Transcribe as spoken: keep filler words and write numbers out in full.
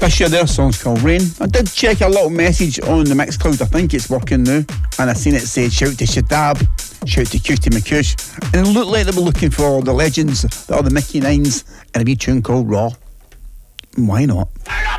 Fisher there, song's called Rain. I did check a little message on the Mixcloud, I think it's working now, and I seen it said shout to Shadab, shout to Cutie McCush, and it looked like they were looking for the legends, the other Mickey Nines, and a wee tune called Raw. Why not?